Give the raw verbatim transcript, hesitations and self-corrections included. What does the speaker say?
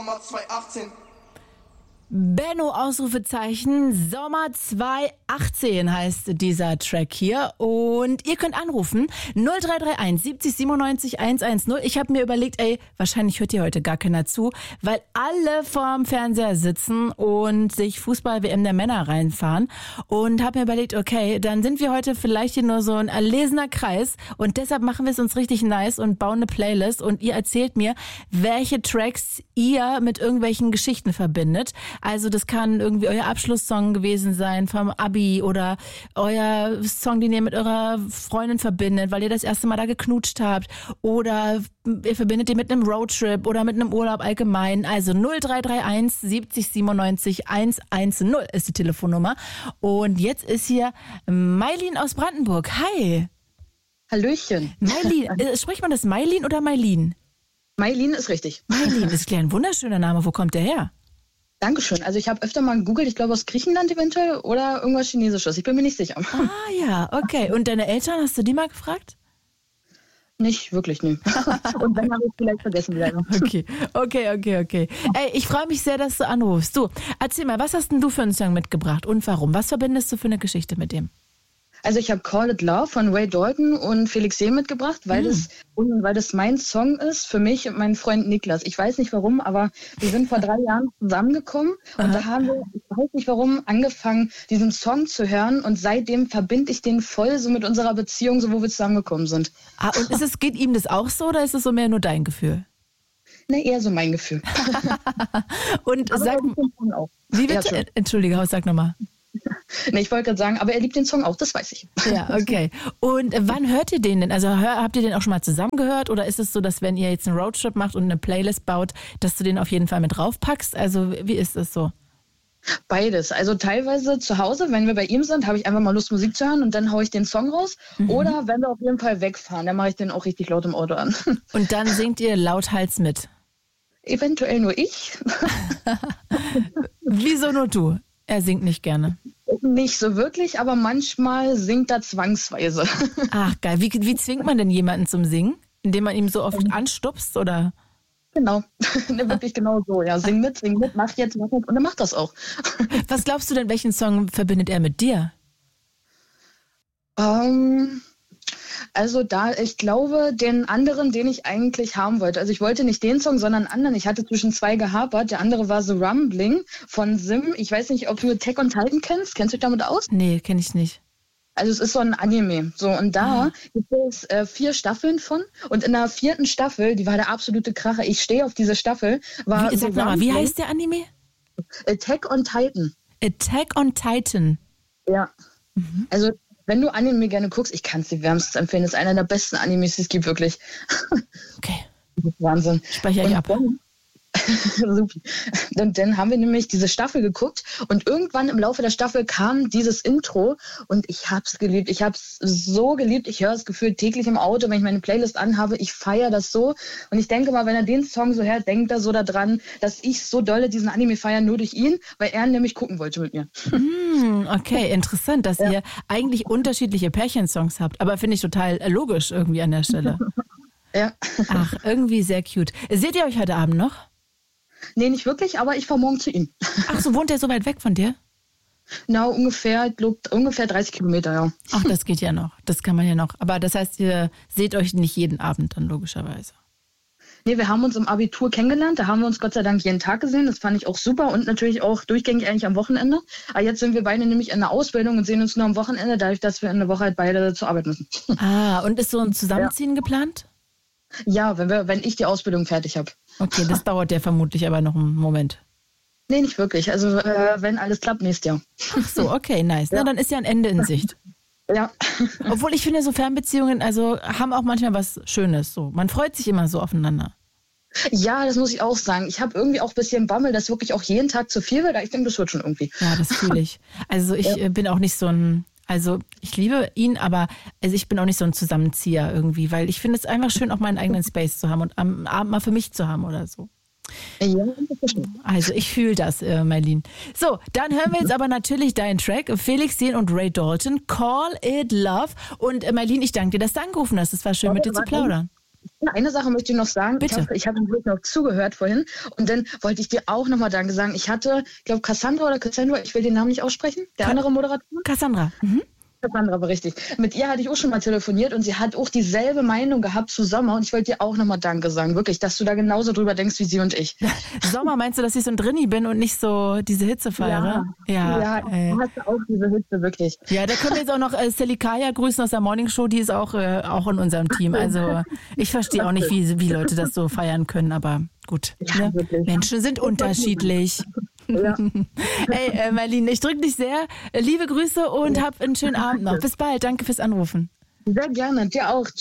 zwanzig achtzehn. Benno, Ausrufezeichen, Sommer zwanzig achtzehn heißt dieser Track hier. Und ihr könnt anrufen null drei drei eins siebzig siebenundneunzig hundertzehn. Ich habe mir überlegt, ey, wahrscheinlich hört hier heute gar keiner zu, weil alle vorm Fernseher sitzen und sich Fußball-W M der Männer reinfahren. Und habe mir überlegt, okay, dann sind wir heute vielleicht hier nur so ein erlesener Kreis. Und deshalb machen wir es uns richtig nice und bauen eine Playlist. Und ihr erzählt mir, welche Tracks ihr mit irgendwelchen Geschichten verbindet. Also das kann irgendwie euer Abschlusssong gewesen sein vom Abi oder euer Song, den ihr mit eurer Freundin verbindet, weil ihr das erste Mal da geknutscht habt. Oder ihr verbindet ihr mit einem Roadtrip oder mit einem Urlaub allgemein. Also null drei drei eins siebzig siebenundneunzig hundertzehn ist die Telefonnummer. Und jetzt ist hier Mailin aus Brandenburg. Hi. Hallöchen. Mailin, äh, spricht man das Mailin oder Mailin? Mailin ist richtig. Mailin ist klar, ein wunderschöner Name. Wo kommt der her? Dankeschön. Also ich habe öfter mal gegoogelt, ich glaube aus Griechenland eventuell oder irgendwas Chinesisches. Ich bin mir nicht sicher. Ah ja, okay. Und deine Eltern, hast du die mal gefragt? Nicht wirklich, nee. Und dann habe ich es vielleicht vergessen wieder. Okay, okay, okay, okay. Ey, ich freue mich sehr, dass du anrufst. Du, erzähl mal, was hast denn du für einen Song mitgebracht und warum? Was verbindest du für eine Geschichte mit dem? Also ich habe Call It Love von Ray Dalton und Felix Jähn mitgebracht, weil, mm. das, weil das mein Song ist für mich und meinen Freund Niklas. Ich weiß nicht warum, aber wir sind vor drei Jahren zusammengekommen und Aha. da haben wir, ich weiß nicht warum, angefangen, diesen Song zu hören und seitdem verbinde ich den voll so mit unserer Beziehung, so wo wir zusammengekommen sind. Ah, und ist es, geht ihm das auch so oder ist es so mehr nur dein Gefühl? Ne, eher so mein Gefühl. Und aber sag, auch. Wie bitte? Ja, Entschuldige, sag nochmal. Nee, ich wollte gerade sagen, aber er liebt den Song auch, das weiß ich. Ja, okay. Und wann hört ihr den denn? Also hör, habt ihr den auch schon mal zusammen gehört oder ist es so, dass wenn ihr jetzt einen Roadtrip macht und eine Playlist baut, dass du den auf jeden Fall mit draufpackst? Also wie ist das so? Beides. Also teilweise zu Hause, wenn wir bei ihm sind, habe ich einfach mal Lust, Musik zu hören und dann haue ich den Song raus. Mhm. Oder wenn wir auf jeden Fall wegfahren, dann mache ich den auch richtig laut im Auto an. Und dann singt ihr lauthals mit? Eventuell nur ich. Wieso nur du? Er singt nicht gerne. Nicht so wirklich, aber manchmal singt er zwangsweise. Ach geil. Wie, wie zwingt man denn jemanden zum Singen? Indem man ihm so oft anstupst, oder? Genau. Wirklich genau so. Ja, sing mit, sing mit, mach jetzt, mach jetzt. Und er macht das auch. Was glaubst du denn, welchen Song verbindet er mit dir? Ähm... Also da, ich glaube, den anderen, den ich eigentlich haben wollte. Also ich wollte nicht den Song, sondern einen anderen. Ich hatte zwischen zwei gehapert. Der andere war The Rumbling von Sim. Ich weiß nicht, ob du Attack on Titan kennst. Kennst du dich damit aus? Nee, kenne ich nicht. Also es ist so ein Anime. So, und da ah. gibt es äh, vier Staffeln von. Und in der vierten Staffel, die war der absolute Kracher. Ich stehe auf diese Staffel. War wie, sag mal, wie heißt der Anime? Attack on Titan. Attack on Titan. Ja. Mhm. Also wenn du Anime gerne guckst, ich kann es dir wärmstens empfehlen. Das ist einer der besten Animes, die es gibt, wirklich. Okay. Wahnsinn. Speichere ich ab. Super. Dann, dann haben wir nämlich diese Staffel geguckt und irgendwann im Laufe der Staffel kam dieses Intro und ich hab's geliebt. Ich hab's so geliebt. Ich höre es gefühlt täglich im Auto, wenn ich meine Playlist anhabe. Ich feiere das so und ich denke mal, wenn er den Song so hört, denkt er so daran, dass ich so dolle diesen Anime feiere, nur durch ihn, weil er nämlich gucken wollte mit mir. Mm, okay, interessant, dass ja. ihr eigentlich unterschiedliche Pärchensongs habt, aber finde ich total logisch irgendwie an der Stelle. Ja. Ach, irgendwie sehr cute. Seht ihr euch heute Abend noch? Nee, nicht wirklich, aber ich fahre morgen zu ihm. Ach so, wohnt er so weit weg von dir? Na, ungefähr, ich glaub, ungefähr dreißig Kilometer, ja. Ach, das geht ja noch. Das kann man ja noch. Aber das heißt, ihr seht euch nicht jeden Abend dann logischerweise. Nee, wir haben uns im Abitur kennengelernt. Da haben wir uns Gott sei Dank jeden Tag gesehen. Das fand ich auch super und natürlich auch durchgängig eigentlich am Wochenende. Aber jetzt sind wir beide nämlich in der Ausbildung und sehen uns nur am Wochenende, dadurch, dass wir in der Woche halt beide zur Arbeit müssen. Ah, und ist so ein Zusammenziehen ja. geplant? Ja, wenn, wir, wenn ich die Ausbildung fertig habe. Okay, das dauert ja vermutlich aber noch einen Moment. Nee, nicht wirklich. Also äh, wenn alles klappt, nächstes Jahr. Ach so, okay, nice. Ja. Na, dann ist ja ein Ende in Sicht. Ja. Obwohl ich finde, so Fernbeziehungen also haben auch manchmal was Schönes. So. Man freut sich immer so aufeinander. Ja, das muss ich auch sagen. Ich habe irgendwie auch ein bisschen Bammel, dass wirklich auch jeden Tag zu viel wird. Ich denke, das wird schon irgendwie. Ja, das fühle ich. Also ich ja. bin auch nicht so ein... Also ich liebe ihn, aber also ich bin auch nicht so ein Zusammenzieher irgendwie, weil ich finde es einfach schön, auch meinen eigenen Space zu haben und am Abend mal für mich zu haben oder so. Ja, das verstehe. Also ich fühle das, äh, Mailin. So, dann hören wir jetzt aber natürlich deinen Track, Felix Jähn und Ray Dalton, Call It Love. Und äh, Mailin, ich danke dir, dass du angerufen hast. Es war schön, mit dir zu plaudern. Eine Sache möchte ich noch sagen. Bitte. Ich habe hab noch zugehört vorhin und dann wollte ich dir auch nochmal Danke sagen. Ich hatte, ich glaube Cassandra oder Cassandra, ich will den Namen nicht aussprechen, der Ka- andere Moderator. Cassandra. Mhm. Cassandra war richtig. Mit ihr hatte ich auch schon mal telefoniert und sie hat auch dieselbe Meinung gehabt zu Sommer und ich wollte dir auch nochmal Danke sagen, wirklich, dass du da genauso drüber denkst wie sie und ich. Sommer, meinst du, dass ich so ein Drinni bin und nicht so diese Hitze feiere? Ja, ja, äh, du hast auch diese Hitze, wirklich. Ja, da können wir jetzt auch noch äh, Selikaya grüßen aus der Morning Show, die ist auch, äh, auch in unserem Team. Also ich verstehe auch nicht, wie, wie Leute das so feiern können, aber gut. Ja, Ne? wirklich. Menschen sind unterschiedlich. Ja. Ey, äh, Marlene, ich drücke dich sehr. Liebe Grüße und hab einen schönen Abend noch. Bis bald. Danke fürs Anrufen. Sehr gerne, dir auch.